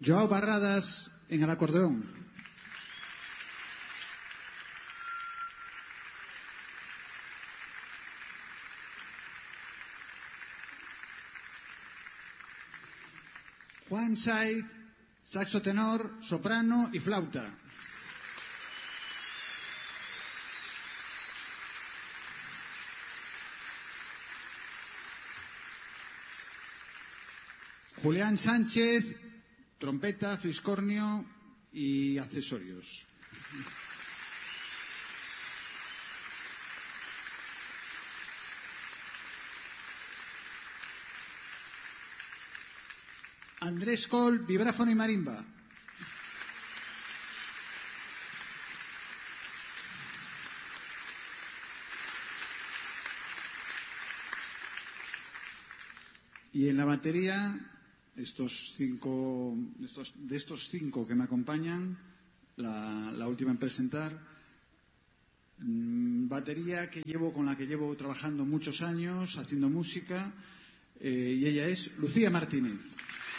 Joao Barradas en el acordeón. Juan Saiz, saxo tenor, soprano y flauta. Julián Sánchez, trompeta, fliscornio y accesorios. Andrés Coll, vibráfono y marimba. Y en la batería, de estos cinco que me acompañan, la última en presentar, batería con la que llevo trabajando muchos años, haciendo música, y ella es Lucía Martínez.